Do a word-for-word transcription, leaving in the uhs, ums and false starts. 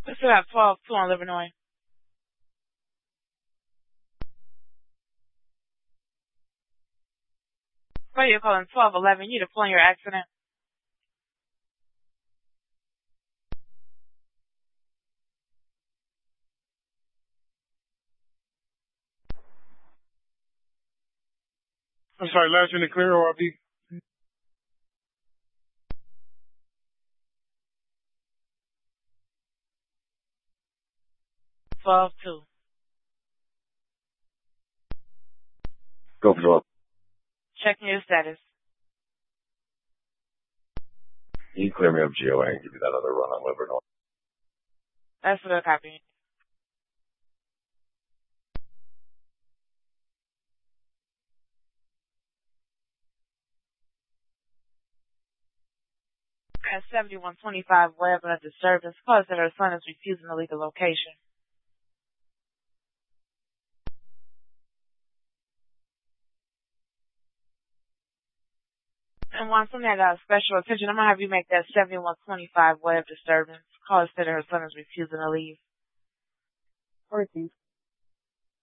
We still have twelve two on Livernois. But you're calling twelve eleven. You deploying your accident. I'm sorry, last unit clear, O R B. twelve two. Go for twelve. Checking your status. You can clear me up G O A and give you that other run on Livernois. That's a good copy. At seventy-one twenty-five Webb at disturbance, cause that her son is refusing to leave the location. And once something I got special attention, I'm gonna have you make that seventy-one twenty-five Webb disturbance, cause that her son is refusing to leave. fourteen.